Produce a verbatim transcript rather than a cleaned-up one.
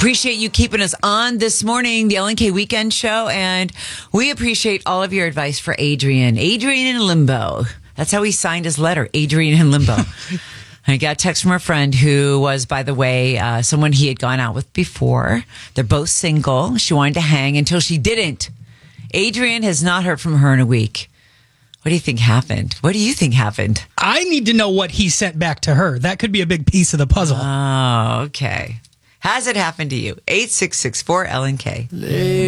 Appreciate you keeping us on this morning, the L N K Weekend Show, and we appreciate all of your advice for Adrian. Adrian in limbo. That's how he signed his letter, Adrian in limbo. I got a text from a friend who was, by the way, uh, someone he had gone out with before. They're both single. She wanted to hang until she didn't. Adrian has not heard from her in a week. What do you think happened? What do you think happened? I need to know what he sent back to her. That could be a big piece of the puzzle. Oh, okay. Has it happened to you? eight six six four L N K.